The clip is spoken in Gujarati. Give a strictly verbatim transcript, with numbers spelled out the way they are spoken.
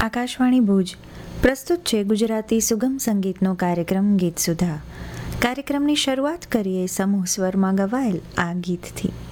આકાશવાણી ભુજ પ્રસ્તુત છે ગુજરાતી સુગમ સંગીતનો કાર્યક્રમ ગીત સુધા. કાર્યક્રમની શરૂઆત કરીએ સમૂહ સ્વરમાં ગવાયેલ આ ગીતથી.